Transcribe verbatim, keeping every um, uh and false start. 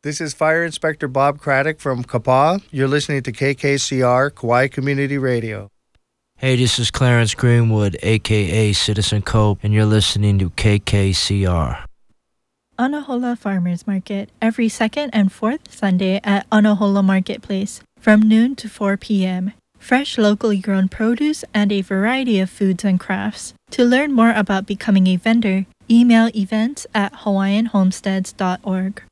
This is Fire Inspector Bob Craddock from Kapaa. You're listening to K K C R, Kauai Community Radio. Hey, this is Clarence Greenwood, a k a. Citizen Cope, and you're listening to K K C R. Anahola Farmers Market, every second and fourth Sunday at Anahola Marketplace, from noon to four p.m. Fresh locally grown produce and a variety of foods and crafts. To learn more about becoming a vendor, email events at hawaiian homesteads dot org.